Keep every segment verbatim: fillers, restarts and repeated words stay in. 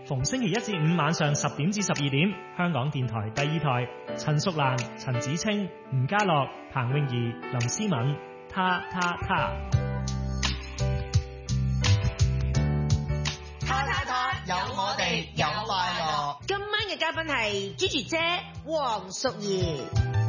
逢星期一至五晚上十點至十二點，香港電台第二台，陳淑蘭、陳子清、吳家樂、彭詠儀、林思敏，他他他， 他他他，有我哋有快樂。 今晚嘅嘉賓係 Gigi 姐黃淑儀。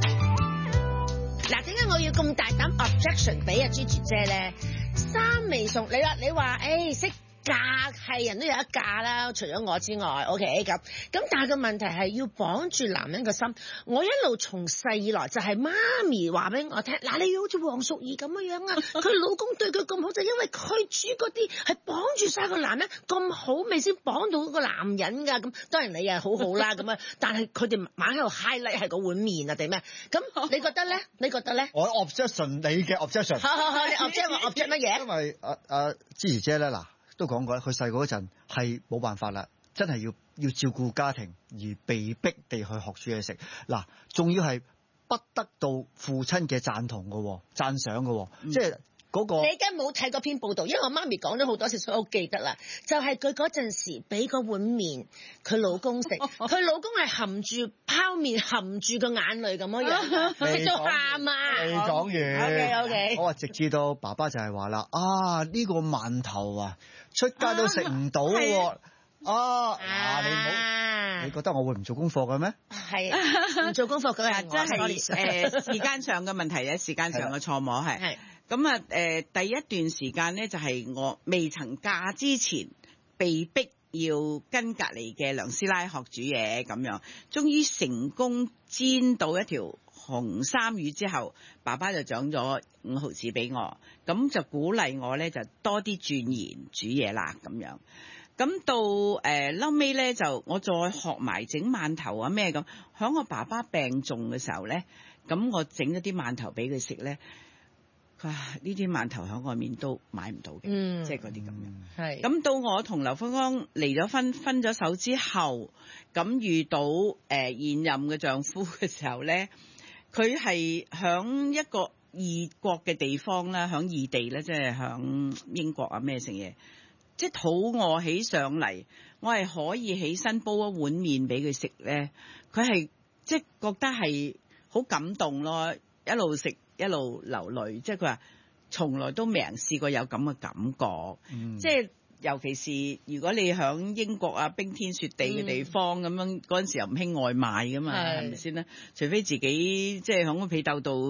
嗱，點解我要咁大膽 objection 俾阿 Gigi 姐咧？衫未送，你話你話，誒識嫁係人都有得嫁啦，除咗我之外 ，OK 咁。咁但係個問題係要綁住男人個心。我一路從細以來就係媽咪話俾我聽，嗱，你要好似黃淑儀咁樣樣啊，佢老公對佢咁好，就因為佢煮嗰啲係綁住晒個男人咁好味先綁到個男人㗎。咁當然你又好好啦，咁啊，但係佢哋猛喺度 highlight 係個碗麵啊定咩？咁你覺得咧？你覺得咧？ 我 objection 你嘅 objection。 好好好，你 object 我 object 乜嘢？ 因為阿阿芝兒姐咧嗱。都講過啦，佢細個嗰陣係冇辦法啦，真係要要照顧家庭而被逼地去學煮嘢食。嗱，仲要係不得到父親嘅贊同嘅，讚賞嘅，嗯、即係嗰、嗰個。 你而家冇睇嗰篇報道，因為我媽咪講咗好多次，所以我記得啦。就係佢嗰陣時俾個碗麵佢老公食，佢老公係含住泡麵，含住個眼淚咁樣，食到喊啊！ 未講完。 O K O K。 我話直至到爸爸就係話啦，啊呢、呢個饅頭啊！出街都食唔到喎，啊！啊你唔好，你覺得我會唔做功課嘅咩？ 係唔做功課嗰係真係誒時間上嘅問題咧，時間上嘅錯摸係。係咁啊誒，第一段時間咧就係我未曾嫁之前，被逼要跟隔離嘅梁師奶學煮嘢咁樣，終於成功煎到一條紅衫魚之後，爸爸就獎咗五毫子俾我，咁就鼓勵我咧就多啲鑽研煮嘢啦咁樣。咁到誒後尾咧就我再學埋整饅頭啊咩咁。響我爸爸病重嘅時候咧，咁我整咗啲饅頭俾佢食咧，佢話呢啲饅頭喺外面都買唔到嘅，嗯、即係嗰啲咁樣。係咁到我同劉芬芳離咗婚分咗手之後，咁遇到誒、呃、現任嘅丈夫嘅時候咧。佢係響一個異國嘅地方啦，響異地咧，即係響英國啊咩成嘢，即係肚餓起上嚟，我係可以起身煲一碗麵俾佢食咧，佢係即係覺得係好感動咯，一路食一路流淚，即係佢話從來都未人試過有咁嘅感覺，嗯、即係。尤其是如果你響英國啊冰天雪地嘅地方咁樣，嗰陣時又唔興外賣噶嘛，係咪先咧？除非自己即係響個被竇度。